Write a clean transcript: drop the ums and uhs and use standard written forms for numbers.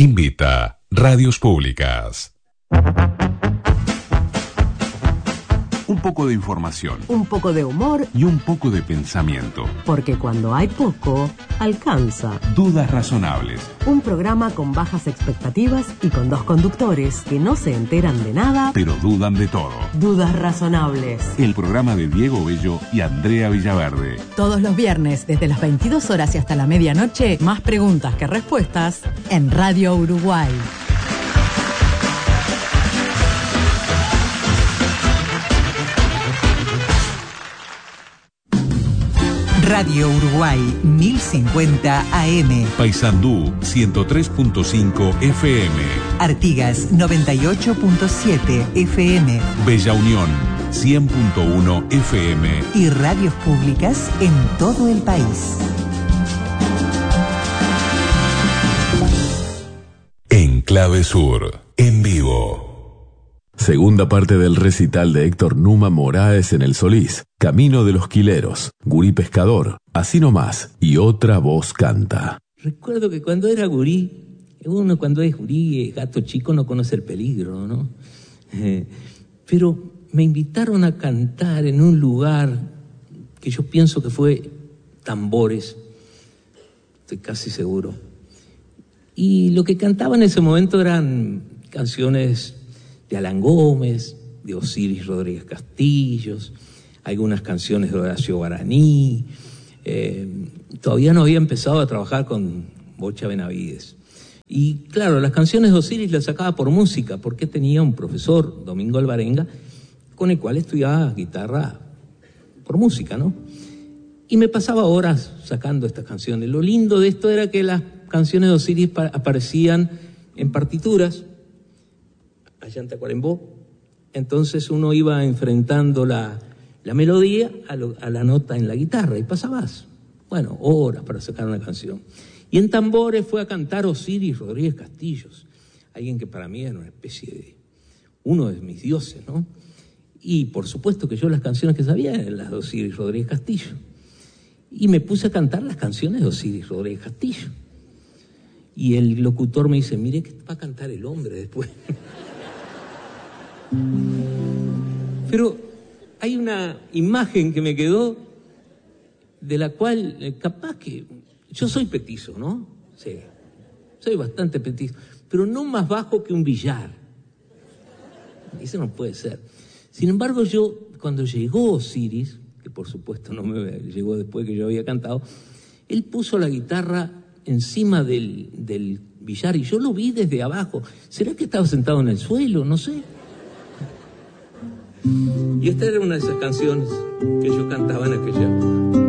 Invita Radios Públicas. Un poco de información. Un poco de humor. Y un poco de pensamiento. Porque cuando hay poco, alcanza. Dudas razonables. Un programa con bajas expectativas y con dos conductores que no se enteran de nada, pero dudan de todo. Dudas razonables. El programa de Diego Bello y Andrea Villaverde. Todos los viernes, desde las 22 horas y hasta la medianoche, más preguntas que respuestas en Radio Uruguay. Radio Uruguay 1050 AM. Paysandú 103.5 FM. Artigas 98.7 FM. Bella Unión 100.1 FM. Y radios públicas en todo el país. En Clave Sur, en vivo. Segunda parte del recital de Héctor Numa Moraes en el Solís. Camino de los Quileros, Gurí Pescador, Así Nomás y Otra Voz Canta. Recuerdo que cuando era gurí, uno cuando es gurí, gato chico, no conoce el peligro, ¿no? Pero me invitaron a cantar en un lugar que yo pienso que fue Tambores, estoy casi seguro. Y lo que cantaba en ese momento eran canciones de Alan Gómez, de Osiris Rodríguez Castillos, algunas canciones de Horacio Guaraní. Todavía no había empezado a trabajar con Bocha Benavides. Y claro, las canciones de Osiris las sacaba por música, porque tenía un profesor, Domingo Alvarenga, con el cual estudiaba guitarra por música, ¿no? Y me pasaba horas sacando estas canciones. Lo lindo de esto era que las canciones de Osiris aparecían en partituras, allá en Tacuarembó. Entonces uno iba enfrentando la melodía a la nota en la guitarra y pasabas, bueno, horas para sacar una canción. Y en Tambores fue a cantar Osiris Rodríguez Castillos, alguien que para mí era una especie de uno de mis dioses, ¿no? Y por supuesto que yo las canciones que sabía eran las de Osiris Rodríguez Castillo. Y me puse a cantar las canciones de Osiris Rodríguez Castillo. Y el locutor me dice, mire que va a cantar el hombre después. Pero hay una imagen que me quedó de la cual capaz que yo soy petizo, ¿no? Sí, soy bastante petizo, pero no más bajo que un billar. Eso no puede ser. Sin embargo, yo cuando llegó Osiris, que por supuesto no me llegó después que yo había cantado, él puso la guitarra encima del billar y yo lo vi desde abajo. ¿Será que estaba sentado en el suelo? No sé. Y esta era una de esas canciones que yo cantaba en aquella